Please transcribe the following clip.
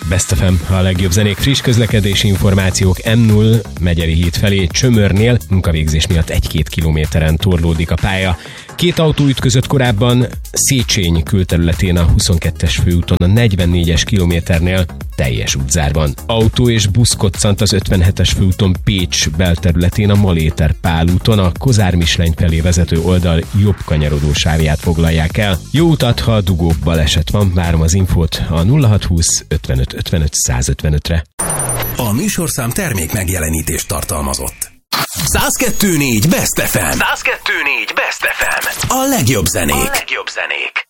Best FM, a legjobb zenék, friss közlekedési információk. M0 Megyeri híd felé Csömörnél munkavégzés miatt 1-2 kilométeren torlódik a pálya. 2 autó ütközött korábban Széchenyi külterületén a 22-es főúton a 44-es kilométernél teljes útzárban. Autó és busz koccant az 57-es főúton Pécs belterületén a Maléter Pál úton, a Kozár-Misleny felé vezető oldal jobb kanyarodó sávját foglalják el. Jó utat, ha dugóbb baleset van, várom az infót a 0620 55 55 155-re. A műsorszám termék megjelenítést tartalmazott. 102.4 Best FM. 102.4 Best FM. A legjobb zenék.